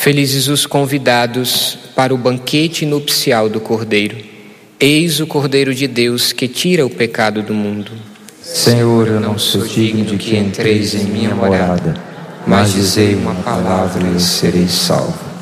Felizes os convidados para o banquete nupcial do Cordeiro. Eis o Cordeiro de Deus que tira o pecado do mundo. Senhor, eu não sou digno de que entreis em minha morada, mas dizei uma palavra e eu serei salvo.